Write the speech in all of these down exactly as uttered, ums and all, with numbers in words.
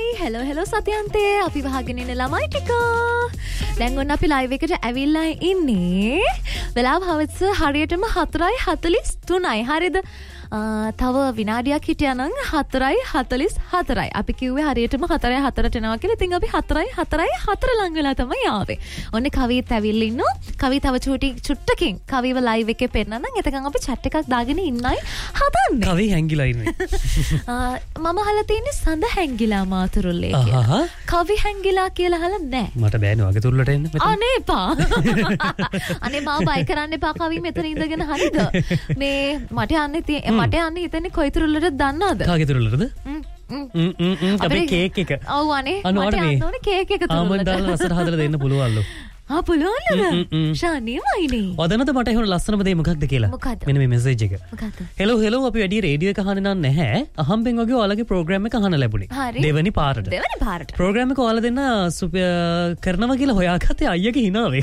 hello hello සතියන්තේ අපි වහගෙන ඉන්න ළමයි ටික. දැන් ඔන්න අපි live එකට ඇවිල්ලා ඉන්නේ. වෙලාව හවස හරියටම හතරයි හතළිස් තුනයි. හරිද? තව විනාඩියක් හිටියා නම් හතරයි හතළිස් හතරයි. අපි කිව්වේ හරියටම හතරයි හතරට එනවා කියලා. ඉතින් අපි හතරයි හතරයි හතර ලඟ වෙලා තමයි ආවේ. ඔන්න කවිත් ඇවිල්ලා ඉන්නවා. කවි තව චූටි චුට්ටකින් කවිව live එකේ පෙන්නනම් එතකන් අපි chat එකක් දාගෙන ඉන්නයි හදන්නේ. කවි හැංගිලා ඉන්නේ. මම අහලා තියෙන්නේ සඳ හැංගිලා මාතුරුල්ලේ කියලා. කවි හැංගිලා කියලා අහලා නැහැ. මට බෑනේ වගේ තුරුලට එන්න මෙතන. අනේ එපා. අනේ මාව බයි කරන්න එපා කවි මෙතන ඉඳගෙන හරිද? මේ මට යන්නේ තියෙන්නේ මට යන්නේ හිතන්නේ කොයි තුරුලටද දන්නවද? කාගේ තුරුලටද? හ්ම් හ්ම් හ්ම් අපේ කේක් එක. ඔව් අනේ මට යන්න ඕනේ කේක් එක තුරුලට. ආමන් දාලා රසට හදලා දෙන්න පුළුවන්ලු. ආ පුළුවන්ද? ෂානේ මයිනේ. ඔදනද මට එහෙම ලස්සනම දේ මොකක්ද කියලා. මෙන්න මේ මෙසේජ් එක. මොකක්ද? හෙලෝ හෙලෝ අපි වැඩි රේඩියෝ එක අහන්නේ නැහැ. අහම්බෙන් වගේ ඔයාලගේ ප්‍රෝග්‍රෑම් එක අහන්න ලැබුණේ. දෙවනි පාරට. දෙවනි පාරට. ප්‍රෝග්‍රෑම් එක ඔයාලා දෙන්න කරනවා කියලා හොයාගත්තේ අයියගේ හිනාවේ.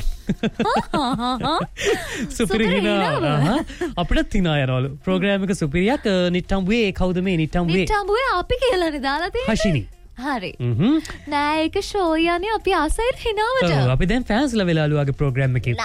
සුපිරි හිනා. අපිටත් හිනා යනවලු. ප්‍රෝග්‍රෑම් එක සුපිරියක් නිට්ටම්බුවේ කවුද මේ නිට්ටම්බුවේ? නිට්ටම්බුවේ අපි කියලානේ දාලා තියෙන්නේ. හෂිනි. හරි. නෑ ඒක ෂෝ යන්නේ අපි ආසයිල් හිනාවට. ඔව් අපි දැන් ෆෑන්ස්ලා වෙලාලු ආගේ ප්‍රෝග්‍රෑම් එකේ.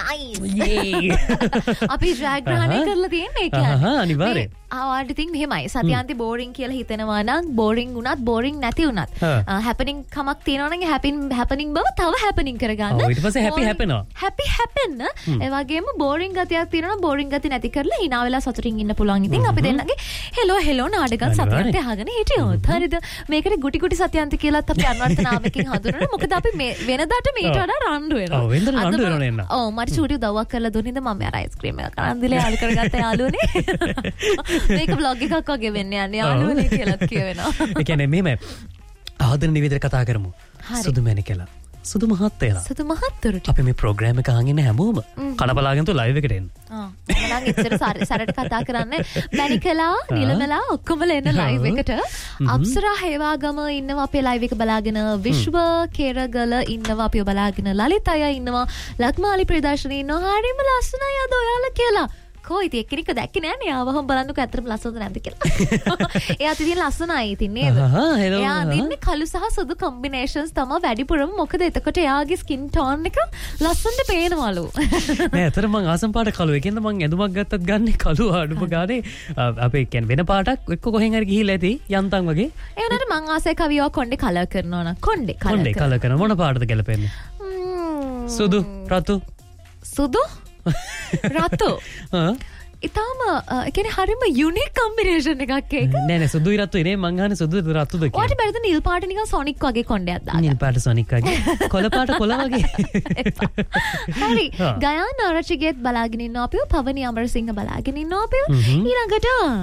නයිස්. අපි ජයග්‍රහණය කරලා තියෙන්නේ ඒ කියන්නේ. ආහ් අනිවාර්යෙන්. ආවට ඉතින් මෙහෙමයි. සතියන්ති බෝරින් කියලා හිතනවා නම් බෝරින් වුණත් බෝරින් නැති වුණත් හැපනින් කමක් තියෙනවා නම් හැපින් හැපනින් බව තව හැපනින් කරගන්න. ඔව් ඊට පස්සේ හැපි හැපෙනවා. හැපි හැපෙන්න. ඒ වගේම බෝරින් ගතියක් තියෙනවා නම් බෝරින් ගති නැති කරලා hina වෙලා සතුටින් ඉන්න පුළුවන්. ඉතින් අපි දෙන්නගේ හෙලෝ හෙලෝ නාඩගම් සතියන්ති අහගෙන හිටියොත්. හරිද? මේකට ගුටි ගුටි සතියන්ති කියලාත් අපි අන්වර්ථ නාමකින් හඳුනනවා. මොකද අපි මේ වෙනදාට මීට වඩා රණ්ඩු වෙනවා. ඔව් වෙනදා රණ්ඩු වෙනවා නේද? ඔව් මට චූටි උදව්වක් කරලා දුන්නින්ද මම අර අයිස්ක්‍රීම් එක කරන් දිලා යාළු කරගත්ත යාළුවනේ. මේක බ්ලොග් එකක් වගේ වෙන්නේ යන්නේ යාළුවනේ කියලාත් කියවෙනවා. ඒ කියන්නේ මෙහෙම ආදර නිවේදනය කතා කරමු. සුදු මැණිකලා. සුදු මහත්තයලා. සුදු මහත්තරුට. අපි මේ ප්‍රෝග්‍රෑම් එක අහන් ඉන්න හැමෝම කනබලාගෙන තු ලයිව් එකට එන්න. ආ. මම ඉතින් සරට කතා කරන්නේ මැණිකලා, නිලමලා ඔක්කොමලා එන්න ලයිව් එකට. අප්සරා හේවාගම ඉන්නවා අපේ ලයිව් එක බලාගෙන. විශ්ව කේරගල ඉන්නවා අපිව බලාගෙන. ලලිත අය ඉන්නවා. ලක්මාලි ප්‍රදර්ශනී ඉන්නවා. හරිම ලස්සනයි අද ඔයාලා කියලා. කොයිද එක්කෙනෙක් දැක්කේ නෑනේ. ආවහම බලන්නකෝ ඇත්තටම ලස්සනද නැද්ද කියලා. එයාත් ඉතින් ලස්සනයි ඉතින් නේද? එයා අදින්නේ කළු සහ සුදු කොම්බිනේෂන්ස් තමයි වැඩිපුරම. මොකද එතකොට එයාගේ ස්කින් ටෝන් එක ලස්සනට පේනවලු. නෑ අතර මං ආසම් පාට කළු. ඒකෙන්ද මං ඇඳුමක් ගත්තත් ගන්නේ කළු අඩුම ගානේ. අපේ කියන්නේ වෙන පාටක් එක්ක කොහෙන් හරි ගිහිල්ලා ඇති යන්තම් වගේ. ඒ වුණාට මං ආසයි කවියව කොණ්ඩේ කලර් කරනවා නම් කොණ්ඩේ කලර් කොණ්ඩේ කලර් කරන මොන පාටද ගැලපෙන්නේ? සුදු රතු සුදු රතු ඉතාම කියන්නේ හරිම යුනික් කම්බිනේෂන් එකක් ඒක. නෑ නෑ සුදුයි රතුයි නේ මං අහන්නේ සුදු රතුද කියලා. ඔයාට බැරිද නිල් පාට නිකන් සොනික් වගේ කොණ්ඩයක් දාන්න? නිල් පාට සොනික් වගේ. කොළ පාට කොළ වගේ. හරි. ගයාන ආරච්චිගේත් බලාගෙන ඉන්නවා අපිව. පවනි අමරසිංහ බලාගෙන ඉන්නවා අපිව. ඊළඟට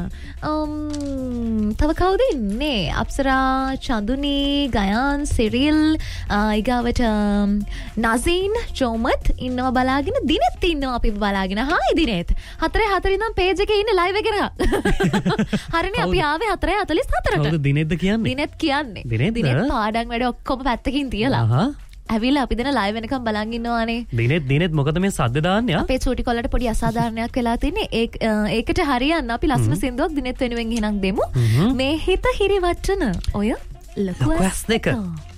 තව කවුද ඉන්නේ? අප්සරා, චඳුනි, ගයාන්, සිරිල්, ඊගාවට නසීන්, චෝමත් ඉන්නවා බලාගෙන. දිනෙත් ඉන්නවා අපිව බලාගෙන. හායි දිනෙත්. හතරේ හතරේ ඉඳන් පේජ් එකේ ඉන්නේ ලයිව් එකේ. හරිනේ අපි ආවේ හතරේ හතළිස් හතරට. කවුද දිනෙත්ද කියන්නේ? දිනෙත් කියන්නේ. දිනෙත් පාඩම් වැඩ ඔක්කොම පැත්තකින් තියලා. අහහ. ඇවිල්ලා අපි දෙන ලයිව් වෙනකම් බලන් ඉන්නවානේ. දිනෙත් දිනෙත් මොකද මේ සද්ද දාන්නේ? අපේ චූටි කොල්ලට පොඩි අසාධාරණයක් වෙලා තින්නේ. ඒක ඒකට හරියන්න අපි ලස්සන සින්දුවක් දිනෙත් වෙනුවෙන් එහෙනම් දෙමු. මේ හිත හිරිවට්ටන ඔය ලකුස් දෙක.